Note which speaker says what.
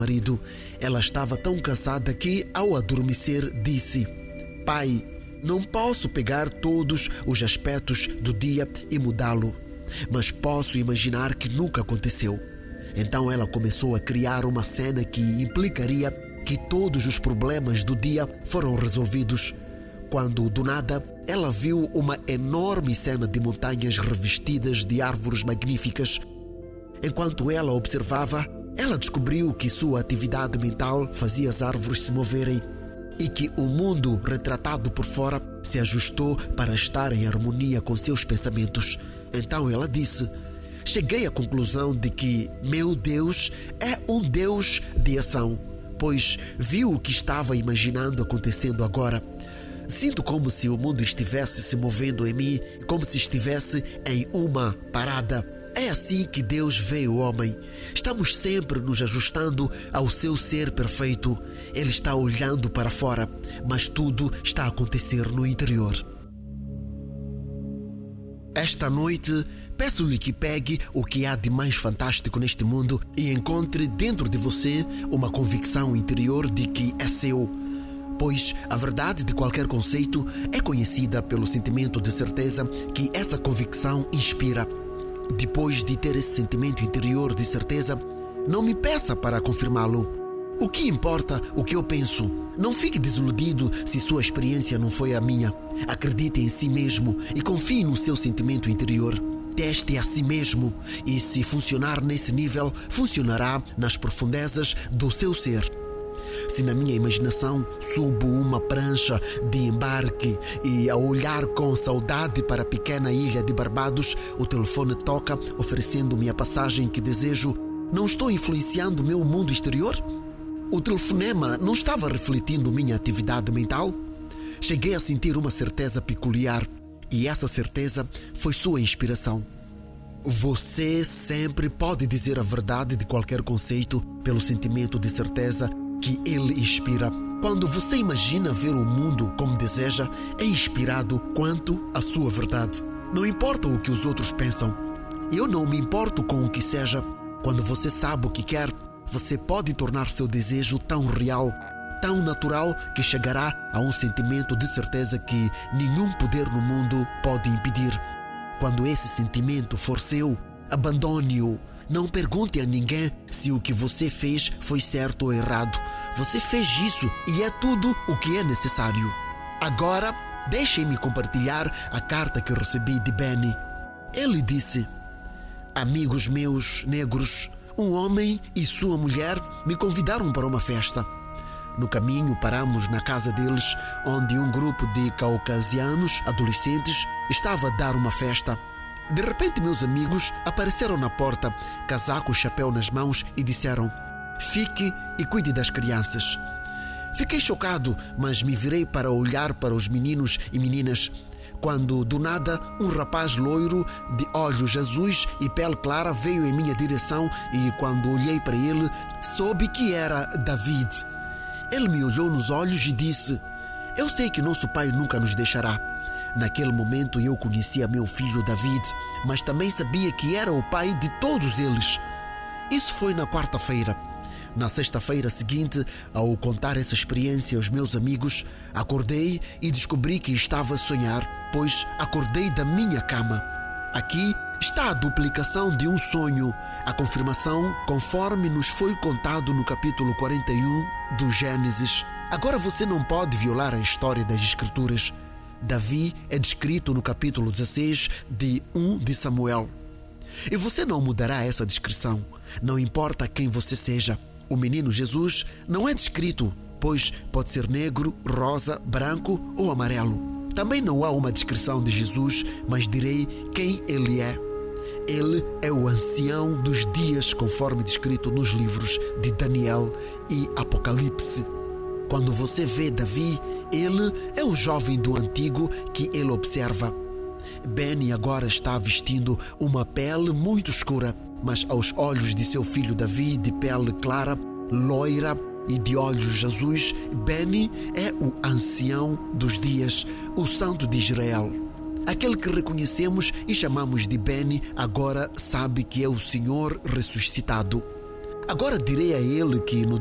Speaker 1: marido. Ela estava tão cansada que, ao adormecer, disse: Pai, não posso pegar todos os aspectos do dia e mudá-lo, mas posso imaginar que nunca aconteceu. Então ela começou a criar uma cena que implicaria que todos os problemas do dia foram resolvidos, quando do nada ela viu uma enorme cena de montanhas revestidas de árvores magníficas. Enquanto ela observava, ela descobriu que sua atividade mental fazia as árvores se moverem e que o mundo retratado por fora se ajustou para estar em harmonia com seus pensamentos. Então ela disse: cheguei à conclusão de que meu Deus é um Deus de ação, pois viu o que estava imaginando acontecendo agora. Sinto como se o mundo estivesse se movendo em mim, como se estivesse em uma parada. É assim que Deus vê o homem. Estamos sempre nos ajustando ao seu ser perfeito. Ele está olhando para fora, mas tudo está a acontecer no interior. Esta noite, peço-lhe que pegue o que há de mais fantástico neste mundo e encontre dentro de você uma convicção interior de que é seu, pois a verdade de qualquer conceito é conhecida pelo sentimento de certeza que essa convicção inspira. Depois de ter esse sentimento interior de certeza, não me peça para confirmá-lo. O que importa o que eu penso? Não fique desiludido se sua experiência não foi a minha. Acredite em si mesmo e confie no seu sentimento interior. Teste a si mesmo e, se funcionar nesse nível, funcionará nas profundezas do seu ser. Se na minha imaginação subo uma prancha de embarque e, ao olhar com saudade para a pequena ilha de Barbados, o telefone toca oferecendo-me a passagem que desejo, não estou influenciando o meu mundo exterior? O telefonema não estava refletindo minha atividade mental? Cheguei a sentir uma certeza peculiar e essa certeza foi sua inspiração. Você sempre pode dizer a verdade de qualquer conceito pelo sentimento de certeza que ele inspira. Quando você imagina ver o mundo como deseja, é inspirado quanto à sua verdade. Não importa o que os outros pensam. Eu não me importo com o que seja. Quando você sabe o que quer, você pode tornar seu desejo tão real, tão natural, que chegará a um sentimento de certeza que nenhum poder no mundo pode impedir. Quando esse sentimento for seu, abandone-o. Não pergunte a ninguém se o que você fez foi certo ou errado. Você fez isso e é tudo o que é necessário. Agora, deixem-me compartilhar a carta que recebi de Benny. Ele disse: amigos meus negros, um homem e sua mulher me convidaram para uma festa. No caminho paramos na casa deles, onde um grupo de caucasianos adolescentes estava a dar uma festa. De repente meus amigos apareceram na porta, casaco e chapéu nas mãos, e disseram: fique e cuide das crianças. Fiquei chocado, mas me virei para olhar para os meninos e meninas, quando do nada um rapaz loiro de olhos azuis e pele clara veio em minha direção, e quando olhei para ele, soube que era David. Ele me olhou nos olhos e disse: eu sei que nosso pai nunca nos deixará. Naquele momento eu conhecia meu filho David, mas também sabia que era o pai de todos eles. Isso foi na quarta-feira. Na sexta-feira seguinte, ao contar essa experiência aos meus amigos, acordei e descobri que estava a sonhar, pois acordei da minha cama. Aqui está a duplicação de um sonho, a confirmação conforme nos foi contado no capítulo 41 do Gênesis. Agora você não pode violar a história das Escrituras. Davi é descrito no capítulo 16 de 1 de Samuel. E você não mudará essa descrição, não importa quem você seja. O menino Jesus não é descrito, pois pode ser negro, rosa, branco ou amarelo. Também não há uma descrição de Jesus, mas direi quem ele é. Ele é o ancião dos dias, conforme descrito nos livros de Daniel e Apocalipse. Quando você vê Davi, ele é o jovem do antigo que ele observa. Benny agora está vestindo uma pele muito escura, mas aos olhos de seu filho Davi, de pele clara, loira e de olhos azuis, Benny é o ancião dos dias, o santo de Israel. Aquele que reconhecemos e chamamos de Benny agora sabe que é o Senhor ressuscitado. Agora direi a ele que no